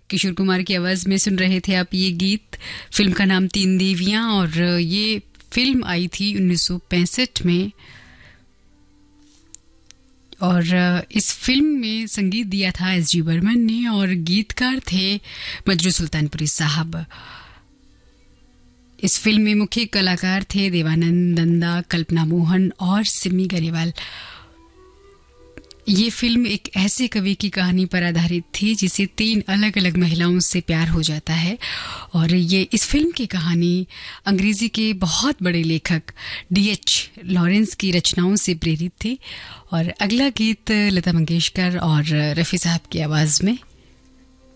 किशोर कुमार की आवाज़ में सुन रहे थे आप ये गीत। फिल्म का नाम तीन देवियां और ये फिल्म आई थी 1965 में और इस फिल्म में संगीत दिया था एस.जी. बर्मन ने और गीतकार थे मजरू सुल्तानपुरी साहब। इस फिल्म में मुख्य कलाकार थे देवानंद नंदा, कल्पना मोहन और सिमी गरेवाल। ये फिल्म एक ऐसे कवि की कहानी पर आधारित थी जिसे तीन अलग अलग महिलाओं से प्यार हो जाता है और ये इस फिल्म की कहानी अंग्रेजी के बहुत बड़े लेखक D.H. लॉरेंस की रचनाओं से प्रेरित थी। और अगला गीत लता मंगेशकर और रफ़ी साहब की आवाज़ में